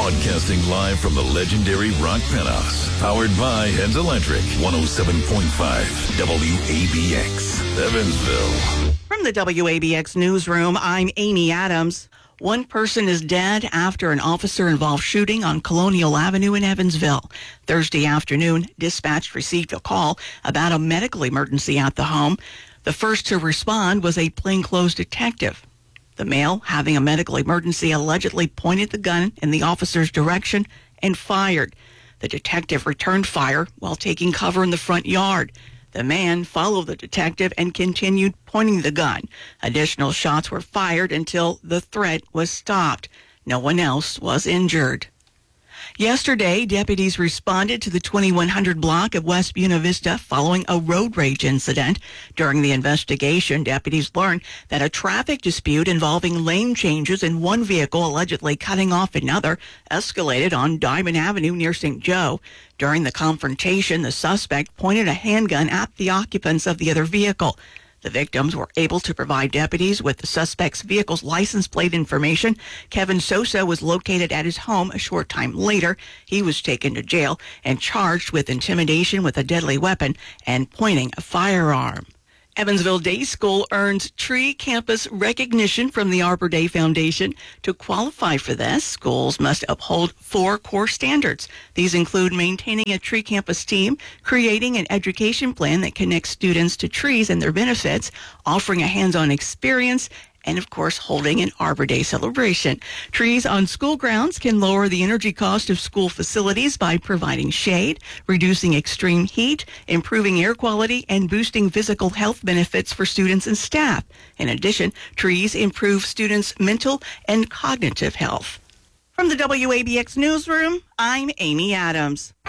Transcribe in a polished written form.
Broadcasting live from the legendary Rock Penthouse. Powered by Heads Electric. 107.5 WABX. Evansville. From the WABX newsroom, I'm Amy Adams. One person is dead after an officer-involved shooting on Colonial Avenue in Evansville. Thursday afternoon, dispatch received a call about a medical emergency at the home. The first to respond was a plainclothes detective. The male, having a medical emergency, allegedly pointed the gun in the officer's direction and fired. The detective returned fire while taking cover in the front yard. The man followed the detective and continued pointing the gun. Additional shots were fired until the threat was stopped. No one else was injured. Yesterday, deputies responded to the 2100 block of West Buena Vista following a road rage incident. During the investigation, deputies learned that a traffic dispute involving lane changes and one vehicle allegedly cutting off another escalated on Diamond Avenue near St. Joe. During the confrontation, the suspect pointed a handgun at the occupants of the other vehicle. The victims were able to provide deputies with the suspect's vehicle's license plate information. Kevin Sosa was located at his home a short time later. He was taken to jail and charged with intimidation with a deadly weapon and pointing a firearm. Evansville Day School earns Tree Campus recognition from the Arbor Day Foundation. To qualify for this, schools must uphold 4 core standards. These include maintaining a Tree Campus team, creating an education plan that connects students to trees and their benefits, offering a hands-on experience, and, of course, holding an Arbor Day celebration. Trees on school grounds can lower the energy cost of school facilities by providing shade, reducing extreme heat, improving air quality, and boosting physical health benefits for students and staff. In addition, trees improve students' mental and cognitive health. From the WABX newsroom, I'm Amy Adams.